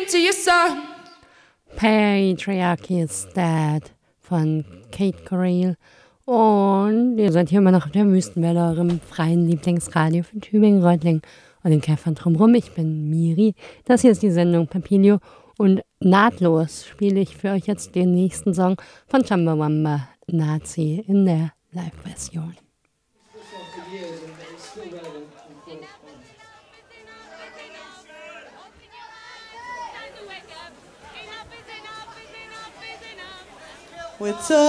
to your son. Patriarchy is Dead von Kate Correll. Und ihr seid hier immer noch auf der Wüstenwelle, eurem freien Lieblingsradio von Tübingen-Reutlingen und den Kämpfern drumherum. Ich bin Miri. Das hier ist die Sendung Papilio. Und nahtlos spiele ich für euch jetzt den nächsten Song von Chumbawamba Nazi in der Live-Version. With